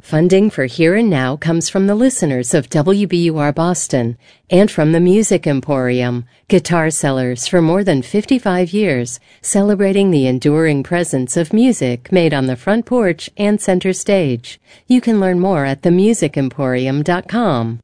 Funding for Here and Now comes from the listeners of WBUR Boston and from the Music Emporium, guitar sellers for more than 55 years, celebrating the enduring presence of music made on the front porch and center stage. You can learn more at themusicemporium.com.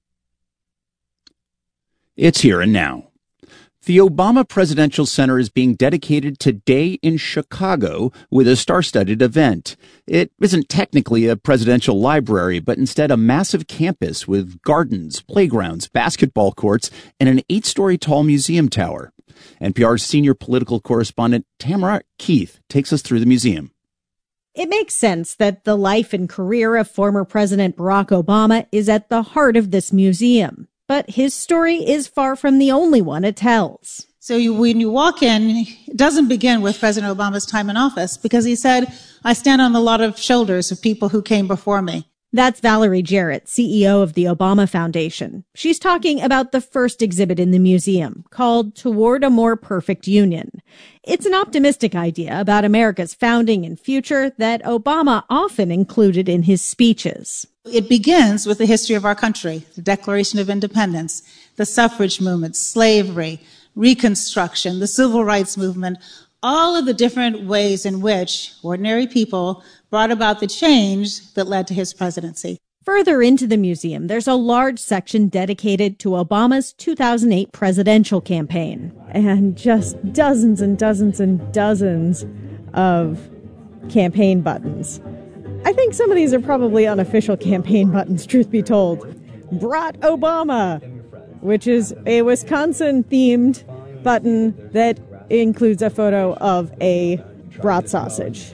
It's Here and Now. The Obama Presidential Center is being dedicated today in Chicago with a star-studded event. It isn't technically a presidential library, but instead a massive campus with gardens, playgrounds, basketball courts, and an 8-story tall museum tower. NPR's senior political correspondent Tamara Keith takes us through the museum. It makes sense that the life and career of former President Barack Obama is at the heart of this museum. But his story is far from the only one it tells. So when you walk in, it doesn't begin with President Obama's time in office, because he said, I stand on a lot of shoulders of people who came before me. That's Valerie Jarrett, CEO of the Obama Foundation. She's talking about the first exhibit in the museum, called Toward a More Perfect Union. It's an optimistic idea about America's founding and future that Obama often included in his speeches. It begins with the history of our country, the Declaration of Independence, the suffrage movement, slavery, Reconstruction, the civil rights movement, all of the different ways in which ordinary people brought about the change that led to his presidency. Further into the museum, there's a large section dedicated to Obama's 2008 presidential campaign. And just dozens and dozens and dozens of campaign buttons. I think some of these are probably unofficial campaign buttons, truth be told. Brat Obama, which is a Wisconsin-themed button that includes a photo of a brat sausage.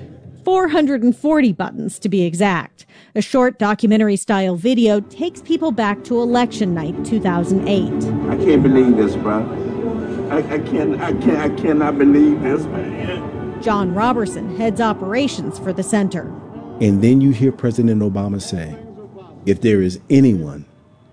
440 buttons, to be exact. A short documentary-style video takes people back to election night 2008. I can't believe this, bro. I cannot believe this, man. John Robertson heads operations for the center. And then you hear President Obama say, if there is anyone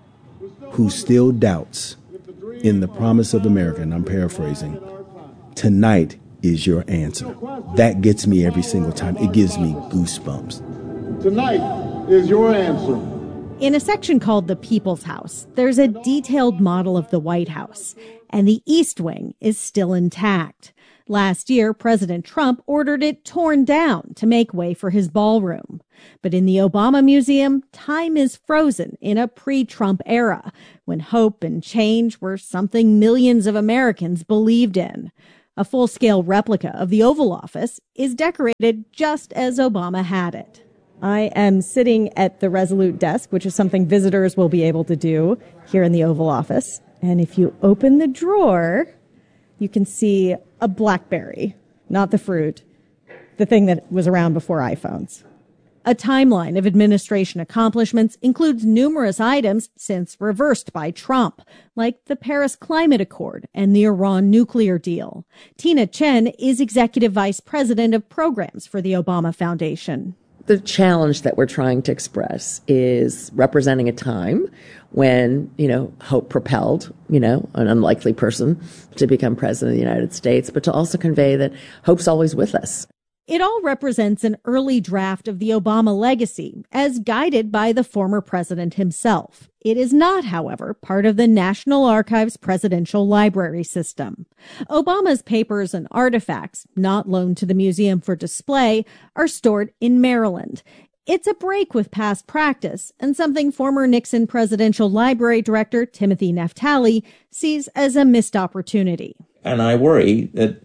who still doubts in the promise of America, and I'm paraphrasing, tonight is your answer. That gets me every single time. It gives me goosebumps. Tonight is your answer. In a section called the People's House, there's a detailed model of the White House, and the East Wing is still intact. Last year, President Trump ordered it torn down to make way for his ballroom. But in the Obama Museum, time is frozen in a pre-Trump era, when hope and change were something millions of Americans believed in. A full-scale replica of the Oval Office is decorated just as Obama had it. I am sitting at the Resolute desk, which is something visitors will be able to do here in the Oval Office. And if you open the drawer, you can see a BlackBerry, not the fruit, the thing that was around before iPhones. A timeline of administration accomplishments includes numerous items since reversed by Trump, like the Paris Climate Accord and the Iran nuclear deal. Tina Chen is Executive Vice President of Programs for the Obama Foundation. The challenge that we're trying to express is representing a time when, hope propelled, an unlikely person to become president of the United States, but to also convey that hope's always with us. It all represents an early draft of the Obama legacy, as guided by the former president himself. It is not, however, part of the National Archives Presidential Library System. Obama's papers and artifacts, not loaned to the museum for display, are stored in Maryland. It's a break with past practice, and something former Nixon Presidential Library Director Timothy Naftali sees as a missed opportunity. And I worry that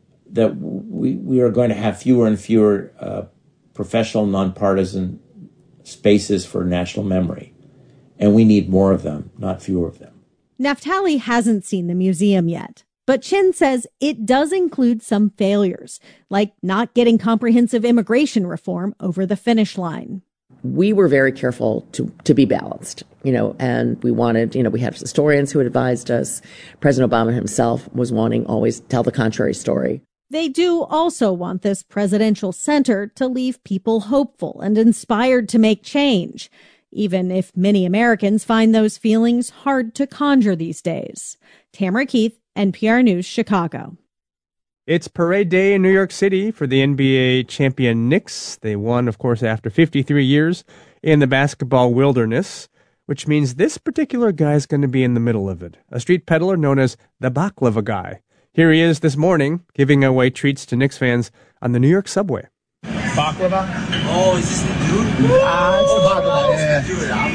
we are going to have fewer and fewer professional, nonpartisan spaces for national memory. And we need more of them, not fewer of them. Naftali hasn't seen the museum yet, but Chen says it does include some failures, like not getting comprehensive immigration reform over the finish line. We were very careful to be balanced, and we wanted, we had historians who had advised us. President Obama himself was wanting always tell the contrary story. They do also want this presidential center to leave people hopeful and inspired to make change, even if many Americans find those feelings hard to conjure these days. Tamara Keith, NPR News, Chicago. It's parade day in New York City for the NBA champion Knicks. They won, of course, after 53 years in the basketball wilderness, which means this particular guy is going to be in the middle of it. A street peddler known as the Baklava Guy. Here he is this morning, giving away treats to Knicks fans on the New York subway. Baklava? Oh, is this the dude? It's the baklava. Yeah.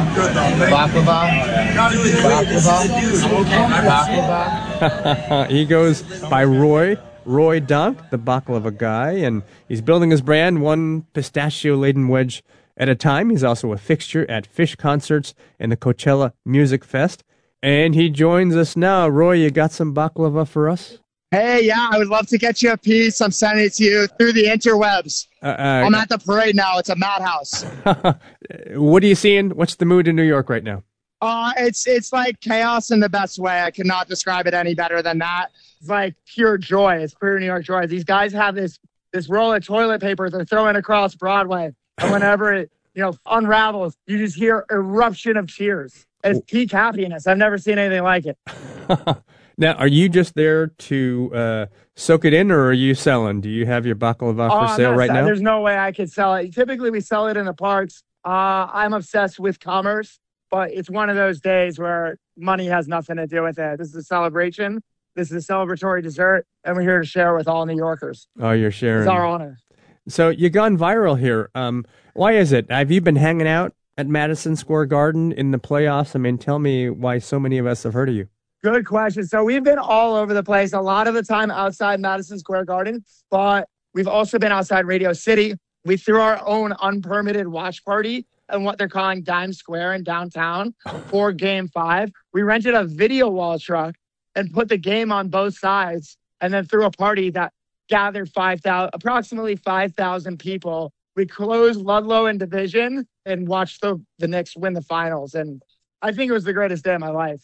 Baklava. He goes by Roy Donk, the baklava guy, and he's building his brand one pistachio-laden wedge at a time. He's also a fixture at Phish concerts and the Coachella Music Fest. And he joins us now. Roy, you got some baklava for us? Hey, yeah, I would love to get you a piece. I'm sending it to you through the interwebs. I'm at the parade now. It's a madhouse. What are you seeing? What's the mood in New York right now? It's like chaos in the best way. I cannot describe it any better than that. It's like pure joy. It's pure New York joy. These guys have this roll of toilet paper they're throwing across Broadway. And whenever it, unravels, you just hear eruption of cheers. It's peak happiness. I've never seen anything like it. Now, are you just there to soak it in, or are you selling? Do you have your baklava for sale right now? There's no way I could sell it. Typically, we sell it in the parks. I'm obsessed with commerce, but it's one of those days where money has nothing to do with it. This is a celebration. This is a celebratory dessert, and we're here to share with all New Yorkers. Oh, you're sharing. It's our honor. So you've gone viral here. Why is it? Have you been hanging out at Madison Square Garden in the playoffs? I mean, tell me why so many of us have heard of you. Good question. So we've been all over the place, a lot of the time outside Madison Square Garden, but we've also been outside Radio City. We threw our own unpermitted watch party in what they're calling Dime Square in downtown for Game 5. We rented a video wall truck and put the game on both sides and then threw a party that gathered approximately 5,000 people. We closed Ludlow in division and watched the Knicks win the finals. And I think it was the greatest day of my life.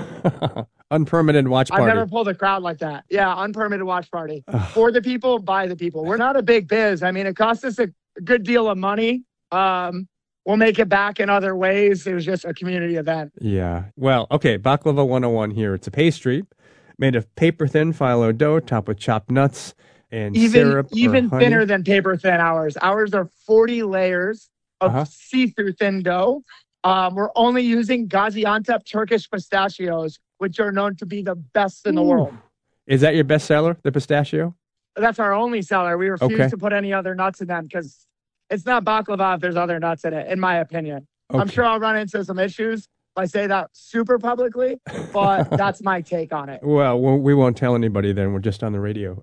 Unpermitted watch party. I've never pulled a crowd like that. Yeah, unpermitted watch party. For the people, by the people. We're not a big biz. I mean, it cost us a good deal of money. We'll make it back in other ways. It was just a community event. Yeah. Well, okay, Baklava 101 here. It's a pastry made of paper-thin phyllo dough topped with chopped nuts and syrup. Even thinner than paper-thin ours. Ours are 40 layers of see-through thin dough. We're only using Gaziantep Turkish pistachios, which are known to be the best in the world. Is that your best seller, the pistachio? That's our only seller. We refuse to put any other nuts in them because it's not baklava if there's other nuts in it, in my opinion. Okay. I'm sure I'll run into some issues if I say that super publicly, but that's my take on it. Well, we won't tell anybody then. We're just on the radio.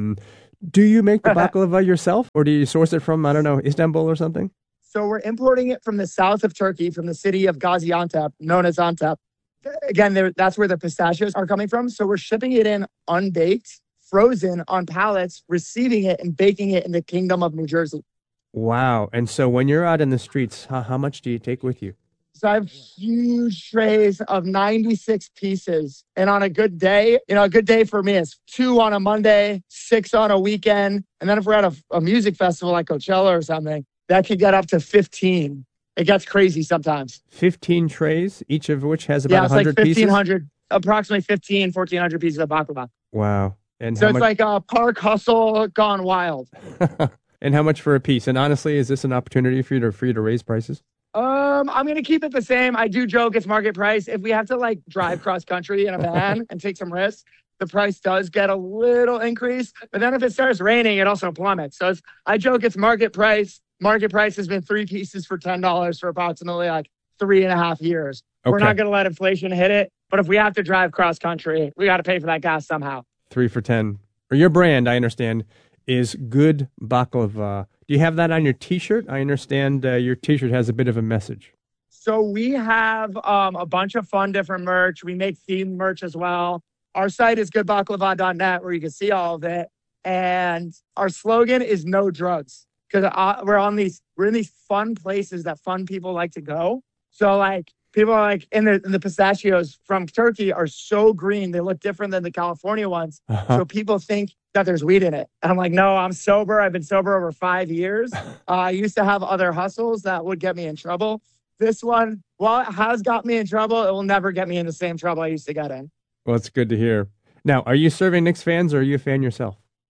Do you make the baklava yourself, or do you source it from, I don't know, Istanbul or something? So we're importing it from the south of Turkey, from the city of Gaziantep, known as Antep. Again, that's where the pistachios are coming from. So we're shipping it in unbaked, frozen on pallets, receiving it and baking it in the Kingdom of New Jersey. Wow. And so when you're out in the streets, how much do you take with you? So I have huge trays of 96 pieces. And on a good day, a good day for me is 2 on a Monday, 6 on a weekend. And then if we're at a music festival like Coachella or something, that could get up to 15. It gets crazy sometimes. 15 trays, each of which has about 100 like pieces? Approximately 1,400 pieces of baklava. Wow. And so it's like a park hustle gone wild. And how much for a piece? And honestly, is this an opportunity for you to raise prices? I'm going to keep it the same. I do joke it's market price. If we have to drive cross country in a van and take some risks, the price does get a little increase. But then if it starts raining, it also plummets. So I joke it's market price. Market price has been 3 pieces for $10 for approximately 3.5 years. Okay. We're not going to let inflation hit it. But if we have to drive cross country, we got to pay for that gas somehow. 3 for $10. Or your brand, I understand, is Good Baklava. Do you have that on your T-shirt? I understand your T-shirt has a bit of a message. So we have a bunch of fun different merch. We make themed merch as well. Our site is goodbaklava.net where you can see all of it. And our slogan is no drugs. Because we're in these fun places that fun people like to go. So people are in the pistachios from Turkey are so green. They look different than the California ones. So people think that there's weed in it. And I'm like, no, I'm sober. I've been sober over 5 years. I used to have other hustles that would get me in trouble. This one, while it has got me in trouble, it will never get me in the same trouble I used to get in. Well, it's good to hear. Now, are you serving Knicks fans or are you a fan yourself?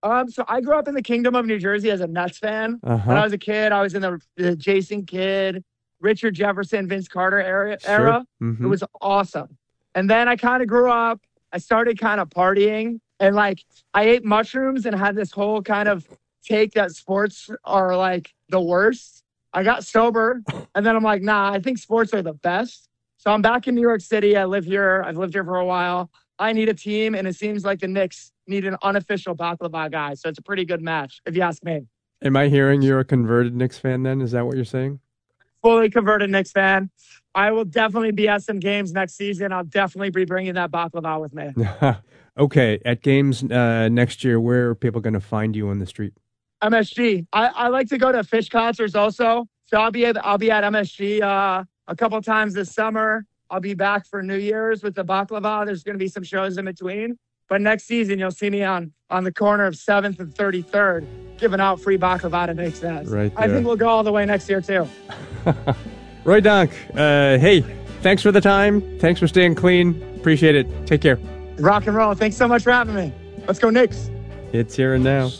So I grew up in the Kingdom of New Jersey as a Nets fan. When I was a kid, I was in the Jason Kidd, Richard Jefferson, Vince Carter era. Mm-hmm. It was awesome. And then I kind of grew up. I started kind of partying, and like I ate mushrooms and had this whole kind of take that sports are like the worst. I got sober, and then I'm like, nah, I think sports are the best. So I'm back in New York City. I live here. I've lived here for a while. I need a team, and it seems like the Knicks need an unofficial baklava guy. So it's a pretty good match, if you ask me. Am I hearing you're a converted Knicks fan then? Is that what you're saying? Fully converted Knicks fan. I will definitely be at some games next season. I'll definitely be bringing that baklava with me. Okay, at games next year, where are people going to find you on the street? MSG. I like to go to Fish concerts also. So I'll be at MSG a couple times this summer. I'll be back for New Year's with the baklava. There's going to be some shows in between. But next season, you'll see me on the corner of 7th and 33rd giving out free baklava to Knicks fans. Right there. I think we'll go all the way next year, too. Roy Donk, hey, thanks for the time. Thanks for staying clean. Appreciate it. Take care. Rock and roll. Thanks so much for having me. Let's go Knicks. It's here and now.